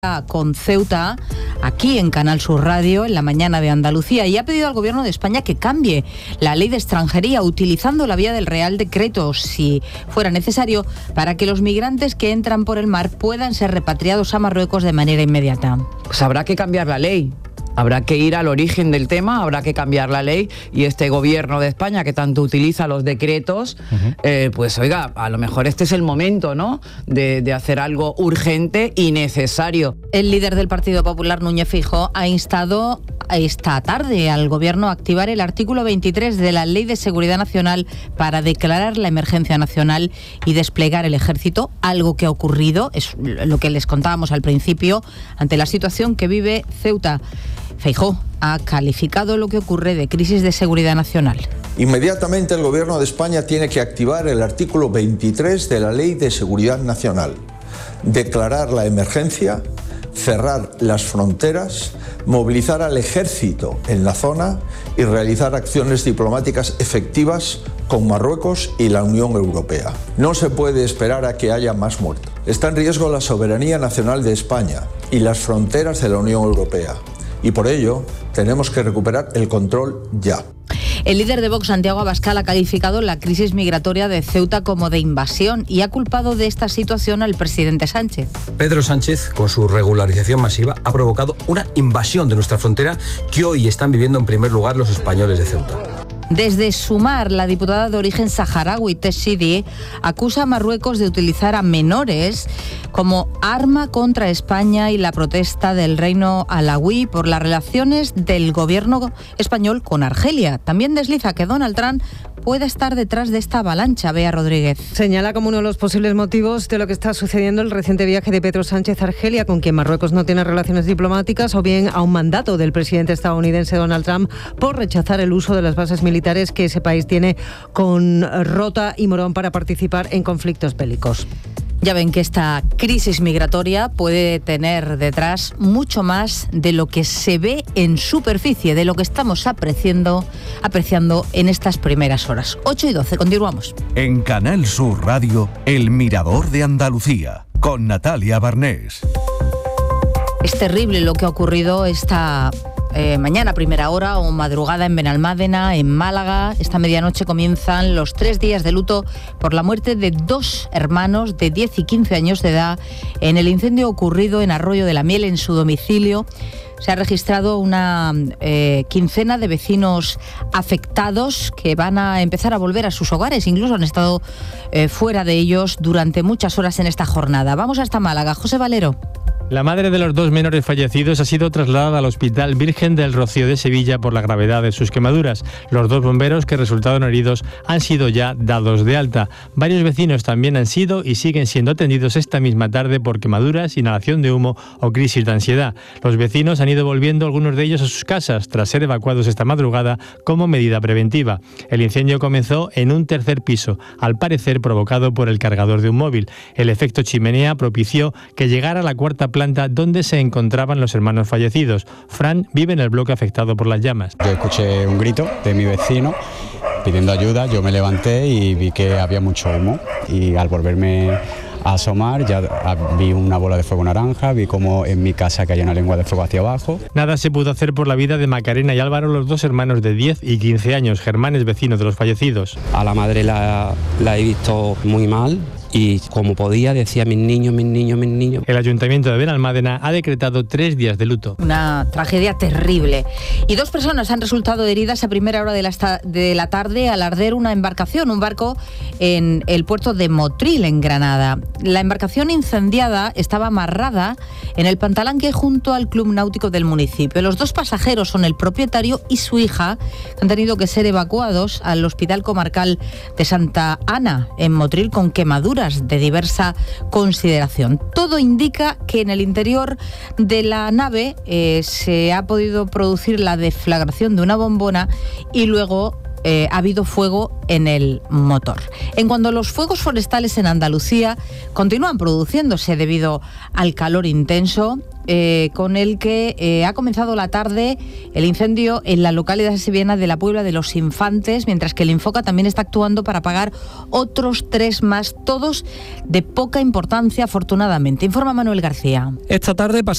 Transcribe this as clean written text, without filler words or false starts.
con Ceuta, aquí en Canal Sur Radio, en la mañana de Andalucía, y ha pedido al Gobierno de España que cambie la ley de extranjería utilizando la vía del Real Decreto, si fuera necesario, para que los migrantes que entran por el mar puedan ser repatriados a Marruecos de manera inmediata. Pues habrá que cambiar la ley. Habrá que ir al origen del tema, habrá que cambiar la ley, y este Gobierno de España que tanto utiliza los decretos, pues oiga, a lo mejor este es el momento, ¿no?, de hacer algo urgente y necesario. El líder del Partido Popular, Núñez Feijóo, ha instado esta tarde al Gobierno a activar el artículo 23 de la Ley de Seguridad Nacional para declarar la emergencia nacional y desplegar el ejército, algo que ha ocurrido, es lo que les contábamos al principio, ante la situación que vive Ceuta. Feijóo ha calificado lo que ocurre de crisis de seguridad nacional. Inmediatamente el Gobierno de España tiene que activar el artículo 23 de la Ley de Seguridad Nacional, declarar la emergencia, cerrar las fronteras, movilizar al ejército en la zona y realizar acciones diplomáticas efectivas con Marruecos y la Unión Europea. No se puede esperar a que haya más muertos. Está en riesgo la soberanía nacional de España y las fronteras de la Unión Europea. Y por ello, tenemos que recuperar el control ya. El líder de Vox, Santiago Abascal, ha calificado la crisis migratoria de Ceuta como de invasión y ha culpado de esta situación al presidente Sánchez. Pedro Sánchez, con su regularización masiva, ha provocado una invasión de nuestra frontera que hoy están viviendo en primer lugar los españoles de Ceuta. Desde Sumar, la diputada de origen saharaui, Tess Sidi, acusa a Marruecos de utilizar a menores como arma contra España y la protesta del reino alauí por las relaciones del gobierno español con Argelia. También desliza que Donald Trump puede estar detrás de esta avalancha. Bea Rodríguez. Señala como uno de los posibles motivos de lo que está sucediendo el reciente viaje de Pedro Sánchez a Argelia, con quien Marruecos no tiene relaciones diplomáticas, o bien a un mandato del presidente estadounidense Donald Trump por rechazar el uso de las bases militares que ese país tiene con Rota y Morón para participar en conflictos bélicos. Ya ven que esta crisis migratoria puede tener detrás mucho más de lo que se ve en superficie, de lo que estamos apreciando en estas primeras horas. 8:12, continuamos. En Canal Sur Radio, El Mirador de Andalucía, con Natalia Barnés. Es terrible lo que ha ocurrido esta mañana, primera hora o madrugada en Benalmádena, en Málaga. Esta medianoche comienzan los 3 días de luto por la muerte de 2 hermanos de 10 y 15 años de edad en el incendio ocurrido en Arroyo de la Miel, en su domicilio. Se ha registrado una quincena de vecinos afectados que van a empezar a volver a sus hogares. Incluso han estado fuera de ellos durante muchas horas en esta jornada. Vamos hasta Málaga. José Valero. La madre de los 2 menores fallecidos ha sido trasladada al Hospital Virgen del Rocío de Sevilla por la gravedad de sus quemaduras. Los 2 bomberos que resultaron heridos han sido ya dados de alta. Varios vecinos también han sido y siguen siendo atendidos esta misma tarde por quemaduras, inhalación de humo o crisis de ansiedad. Los vecinos han ido volviendo, algunos de ellos, a sus casas tras ser evacuados esta madrugada como medida preventiva. El incendio comenzó en un 3er piso, al parecer provocado por el cargador de un móvil. El efecto chimenea propició que llegara a la 4ª planta donde se encontraban los hermanos fallecidos. Fran vive en el bloque afectado por las llamas. Yo escuché un grito de mi vecino pidiendo ayuda, yo me levanté y vi que había mucho humo, y al volverme a asomar ya vi una bola de fuego naranja, vi como en mi casa caía una lengua de fuego hacia abajo. Nada se pudo hacer por la vida de Macarena y Álvaro, los 2 hermanos de 10 y 15 años, germanes vecinos de los fallecidos. A la madre la he visto muy mal. Y como podía decía mis niños. El Ayuntamiento de Benalmádena ha decretado 3 días de luto. Una tragedia terrible. Y 2 personas han resultado heridas a primera hora de la tarde al arder una embarcación, un barco en el puerto de Motril, en Granada. La embarcación incendiada estaba amarrada en el Pantalanque junto al Club Náutico del municipio. Los 2 pasajeros son el propietario y su hija, que han tenido que ser evacuados al Hospital Comarcal de Santa Ana, en Motril, con quemaduras de diversa consideración. Todo indica que en el interior de la nave se ha podido producir la deflagración de una bombona y luego ha habido fuego en el motor. En cuanto a los fuegos forestales en Andalucía, continúan produciéndose debido al calor intenso con el que ha comenzado la tarde el incendio en la localidad sevillana de la Puebla de los Infantes, mientras que el Infoca también está actuando para apagar otros 3 más, todos de poca importancia, afortunadamente. Informa Manuel García. Esta tarde